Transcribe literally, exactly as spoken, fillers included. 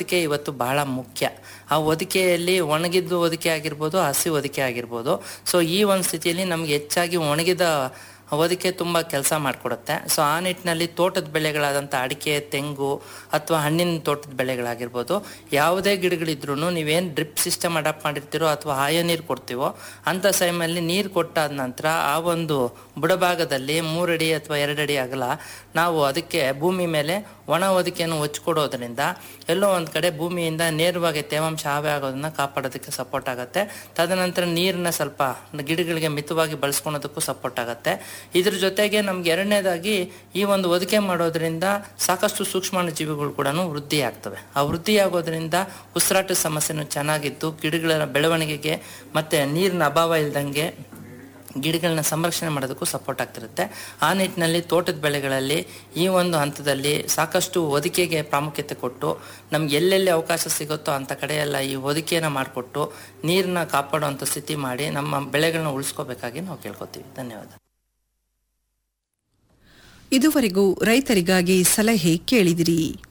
ಹೊದಿಕೆ ಇವತ್ತು ಬಹಳ ಮುಖ್ಯ. ಆ ಹೊದಿಕೆಯಲ್ಲಿ ಒಣಗಿದ್ದು ಹೊದಿಕೆ ಆಗಿರ್ಬೋದು, ಹಸಿ ಹೊದಿಕೆ ಆಗಿರ್ಬೋದು. ಸೊ ಈ ಒಂದು ಸ್ಥಿತಿಯಲ್ಲಿ ನಮ್ಗೆ ಹೆಚ್ಚಾಗಿ ಒಣಗಿದ ಹೊದಿಕೆ ತುಂಬ ಕೆಲಸ ಮಾಡಿಕೊಡುತ್ತೆ. ಸೊ ಆ ನಿಟ್ಟಿನಲ್ಲಿ ತೋಟದ ಬೆಳೆಗಳಾದಂಥ ಅಡಿಕೆ, ತೆಂಗು ಅಥವಾ ಹಣ್ಣಿನ ತೋಟದ ಬೆಳೆಗಳಾಗಿರ್ಬೋದು, ಯಾವುದೇ ಗಿಡಗಳಿದ್ರೂ ನೀವೇನು ಡ್ರಿಪ್ ಸಿಸ್ಟಮ್ ಅಡಾಪ್ಟ್ ಮಾಡಿರ್ತೀರೋ ಅಥವಾ ಹಾಯ ನೀರು ಕೊಡ್ತೀವೋ ಅಂಥ ಸಮಯದಲ್ಲಿ ನೀರು ಕೊಟ್ಟಾದ ನಂತರ ಆ ಒಂದು ಬುಡಭಾಗದಲ್ಲಿ ಮೂರಡಿ ಅಥವಾ ಎರಡಡಿ ಅಗಲ ನಾವು ಅದಕ್ಕೆ ಭೂಮಿ ಮೇಲೆ ಒಣ ಹೊದಿಕೆಯನ್ನು ಹೊಚ್ಕೊಡೋದ್ರಿಂದ ಎಲ್ಲೋ ಒಂದು ಕಡೆ ಭೂಮಿಯಿಂದ ನೇರವಾಗಿ ತೇವಾಂಶ ಆವೆ ಆಗೋದನ್ನ ಕಾಪಾಡೋದಕ್ಕೆ ಸಪೋರ್ಟ್ ಆಗುತ್ತೆ. ತದನಂತರ ನೀರನ್ನ ಸ್ವಲ್ಪ ಗಿಡಗಳಿಗೆ ಮಿತವಾಗಿ ಬಳಸ್ಕೊಳೋದಕ್ಕೂ ಸಪೋರ್ಟ್ ಆಗುತ್ತೆ. ಇದ್ರ ಜೊತೆಗೆ ನಮ್ಗೆ ಎರಡನೇದಾಗಿ ಈ ಒಂದು ಹೊದಿಕೆ ಮಾಡೋದ್ರಿಂದ ಸಾಕಷ್ಟು ಸೂಕ್ಷ್ಮಾಣು ಜೀವಿಗಳು ಕೂಡ ವೃದ್ಧಿ ಆಗ್ತವೆ. ಆ ವೃದ್ಧಿ ಆಗೋದ್ರಿಂದ ಉಸಿರಾಟದ ಸಮಸ್ಯೆನೂ ಚೆನ್ನಾಗಿದ್ದು ಗಿಡಗಳ ಬೆಳವಣಿಗೆಗೆ ಮತ್ತೆ ನೀರಿನ ಅಭಾವ ಇಲ್ದಂಗೆ ಗಿಡಗಳನ್ನ ಸಂರಕ್ಷಣೆ ಮಾಡೋದಕ್ಕೂ ಸಪೋರ್ಟ್ ಆಗ್ತಿರುತ್ತೆ. ಆ ನಿಟ್ಟಿನಲ್ಲಿ ತೋಟದ ಬೆಳೆಗಳಲ್ಲಿ ಈ ಒಂದು ಹಂತದಲ್ಲಿ ಸಾಕಷ್ಟು ಹೊದಿಕೆಗೆ ಪ್ರಾಮುಖ್ಯತೆ ಕೊಟ್ಟು ನಮ್ಗೆ ಎಲ್ಲೆಲ್ಲಿ ಅವಕಾಶ ಸಿಗುತ್ತೋ ಅಂಥ ಕಡೆ ಎಲ್ಲ ಈ ಹೊದಿಕೆಯನ್ನು ಮಾಡಿಕೊಟ್ಟು ನೀರನ್ನ ಕಾಪಾಡುವಂಥ ಸ್ಥಿತಿ ಮಾಡಿ ನಮ್ಮ ಬೆಳೆಗಳನ್ನ ಉಳಿಸ್ಕೋಬೇಕಾಗಿ ನಾವು ಕೇಳ್ಕೊತೀವಿ. ಧನ್ಯವಾದ. ಇದುವರೆಗೂ ರೈತರಿಗಾಗಿ ಸಲಹೆ ಕೇಳಿದಿರಿ.